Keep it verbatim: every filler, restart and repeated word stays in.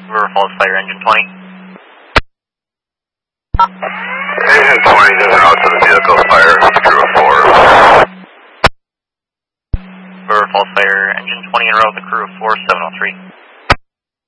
River Falls Fire, engine twenty. Engine twenty, just out to the vehicle, fire, crew of four. River Falls Fire, engine twenty en route, the crew of four, seven oh three.